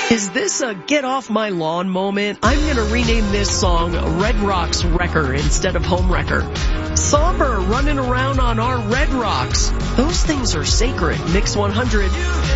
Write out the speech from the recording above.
Is this a get off my lawn moment? I'm gonna rename this song Red Rocks Wrecker instead of Home Wrecker. Somber running around on our Red Rocks. Those things are sacred. Mix 100.